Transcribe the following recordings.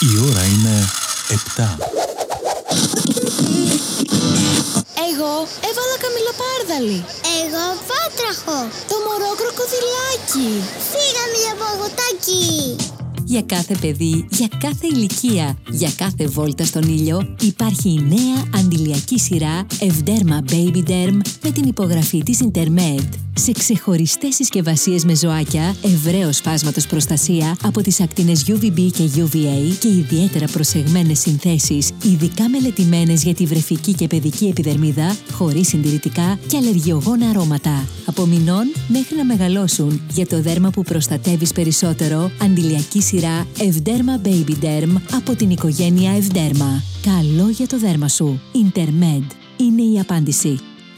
Η ώρα είναι 7. Εγώ έβαλα καμιλοπάρδαλη. Εγώ βάτραχο. Το μωρό κροκοδιλάκι. Φύγα μιλιοπαγωτάκι. Για κάθε παιδί, για κάθε ηλικία, για κάθε βόλτα στον ήλιο υπάρχει η νέα αντιλιακή σειρά Evderma Baby Derm με την υπογραφή της Intermed. Σε ξεχωριστές συσκευασίες με ζωάκια, ευρέως φάσματος προστασία από τις ακτίνες UVB και UVA και ιδιαίτερα προσεγμένες συνθέσεις, ειδικά μελετημένες για τη βρεφική και παιδική επιδερμίδα, χωρίς συντηρητικά και αλλεργιογόνα αρώματα. Από μηνών μέχρι να μεγαλώσουν, για το δέρμα που προστατεύεις περισσότερο, αντιλιακή σειρά Evderma Baby Derm από την οικογένεια Evderma. Καλό για το δέρμα σου. Intermed είναι η απάντηση.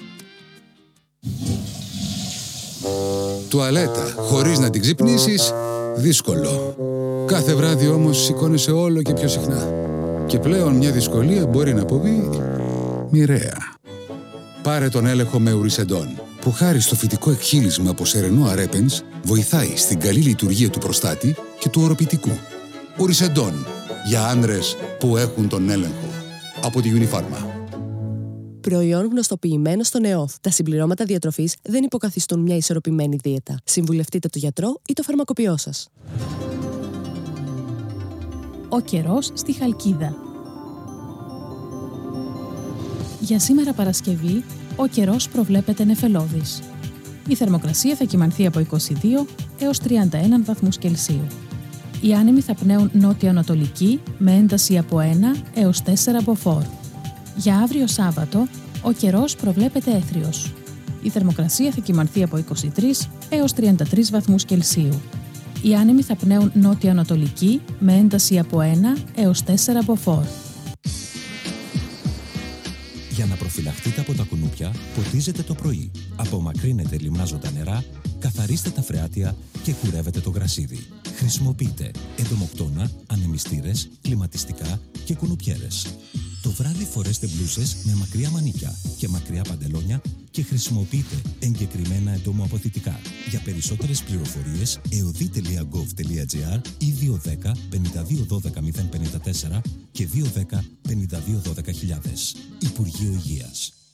Τουαλέτα, χωρίς να την ξυπνήσεις, δύσκολο. Κάθε βράδυ όμως σηκώνεσαι όλο και πιο συχνά. Και πλέον μια δυσκολία μπορεί να αποβεί μοιραία. Πάρε τον έλεγχο με Ουρισεντόν, που χάρη στο φυτικό εκχύλισμα από σερενό αρέπενς βοηθάει στην καλή λειτουργία του προστάτη και του οροπητικού. Ουρισεντόν, για άνδρες που έχουν τον έλεγχο. Από τη Unifarma. Προϊόν γνωστοποιημένο στον ΕΟΦ. Τα συμπληρώματα διατροφής δεν υποκαθιστούν μια ισορροπημένη δίαιτα. Συμβουλευτείτε τον γιατρό ή το φαρμακοποιό σας. Ο καιρός στη Χαλκίδα. Για σήμερα Παρασκευή, ο καιρός προβλέπεται νεφελώδης. Η θερμοκρασία θα κυμανθεί από 22 έως 31 βαθμούς Κελσίου. Οι άνεμοι θα πνέουν νότιο-ανατολική με ένταση από 1 έως 4 μποφόρ. Για αύριο Σάββατο, ο καιρός προβλέπεται έθριος. Η θερμοκρασία θα κυμανθεί από 23 έως 33 βαθμούς Κελσίου. Οι άνεμοι θα πνέουν νότιο-ανατολική με ένταση από 1 έως 4 μποφόρ. Για να προφυλαχτείτε από τα κουνούπια, ποτίζετε το πρωί. Απομακρύνετε λιμνάζοντα νερά, καθαρίστε τα φρεάτια και κουρεύετε το γρασίδι. Χρησιμοποιείτε εντομοκτώνα, ανεμιστήρες, κλιματιστικά και κουνουπιέρες. Το βράδυ φορέστε μπλούσες με μακριά μανίκια και μακριά παντελόνια και χρησιμοποιείτε εγκεκριμένα εντομοαποθητικά. Για περισσότερες πληροφορίες, eodi.gov.gr ή 210 52 12 054 και 210 52 12 000. Υπουργείο Υγείας.